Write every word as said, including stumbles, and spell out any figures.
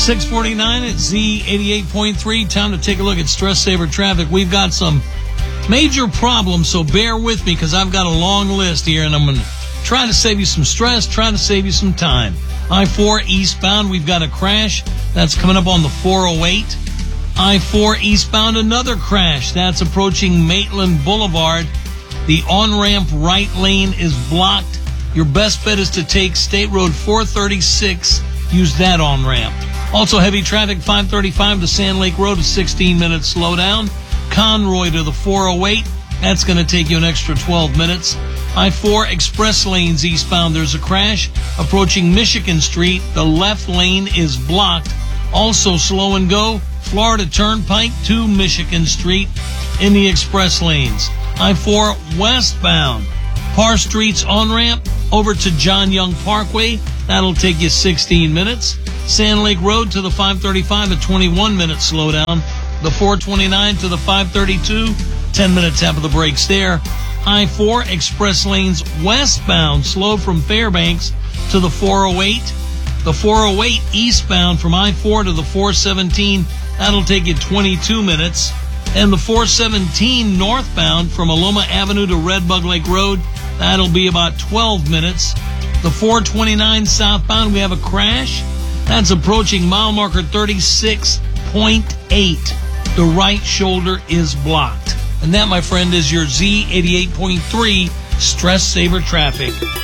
six forty-nine at Z eighty-eight point three. Time to take a look at Stress Saver traffic. We've got some major problems, so bear with me because I've got a long list here, and I'm going to try to save you some stress, try to save you some time. I four eastbound, we've got a crash. That's coming up on the four oh eight. I four eastbound, another crash. That's approaching Maitland Boulevard. The on-ramp right lane is blocked. Your best bet is to take State Road four thirty-six. Use that on-ramp. Also heavy traffic, five thirty-five to Sand Lake Road, a sixteen minute slowdown. Conroy to the four oh eight. That's going to take you an extra twelve minutes. I four express lanes eastbound. There's a crash approaching Michigan Street. The left lane is blocked. Also slow and go. Florida Turnpike to Michigan Street in the express lanes. I four westbound. Parr Street's on-ramp over to John Young Parkway. That'll take you sixteen minutes. Sand Lake Road to the five thirty-five, a twenty-one minute slowdown. The four twenty-nine to the five thirty-two, ten minute tap of the brakes there. I four express lanes westbound, slow from Fairbanks to the four oh eight. The four oh eight eastbound from I four to the four seventeen, that'll take you twenty-two minutes. And the four seventeen northbound from Aloma Avenue to Red Bug Lake Road, that'll be about twelve minutes. The four twenty-nine southbound, we have a crash. That's approaching mile marker thirty-six point eight. The right shoulder is blocked. And that, my friend, is your Z eighty-eight point three Stress Saver traffic.